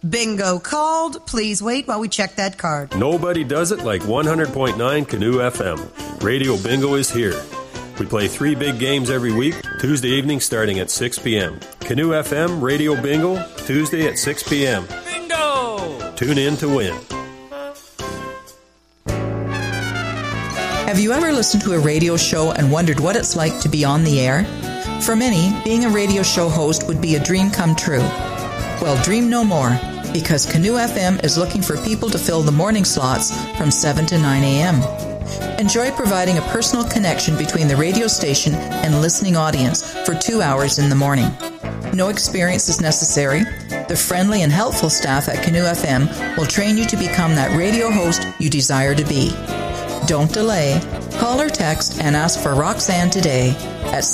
Bingo called. Please wait while we check that card. Nobody does it like 100.9 Canoe FM. Radio Bingo is here. We play 3 big games every week, Tuesday evening starting at 6 p.m. Canoe FM Radio Bingo, Tuesday at 6 p.m. Bingo! Tune in to win. Have you ever listened to a radio show and wondered what it's like to be on the air? For many, being a radio show host would be a dream come true. Well, dream no more, because Canoe FM is looking for people to fill the morning slots from 7 to 9 a.m. Enjoy providing a personal connection between the radio station and listening audience for 2 hours in the morning. No experience is necessary. The friendly and helpful staff at Canoe FM will train you to become that radio host you desire to be. Don't delay. Call or text and ask for Roxanne today at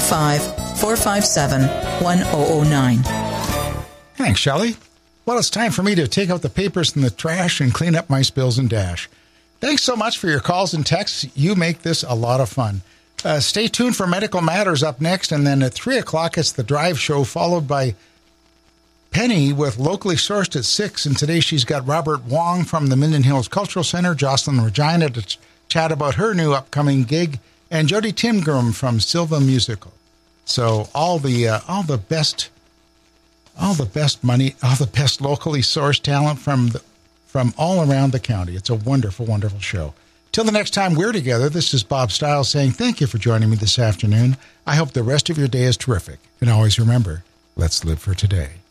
705-457-1009. Thanks, Shelley. Well, it's time for me to take out the papers in the trash and clean up my spills and dash. Thanks so much for your calls and texts. You make this a lot of fun. Stay tuned for Medical Matters up next, and then at 3 o'clock, it's the Drive Show, followed by Penny with Locally Sourced at 6, and today she's got Robert Wong from the Minden Hills Cultural Center, Jocelyn Regina to chat about her new upcoming gig, and Jody Timgrim from Silva Musical. So all the best money, all the best locally sourced talent from all around the county. It's a wonderful, wonderful show. Till the next time we're together, this is Bob Stiles saying thank you for joining me this afternoon. I hope the rest of your day is terrific. And always remember, let's live for today.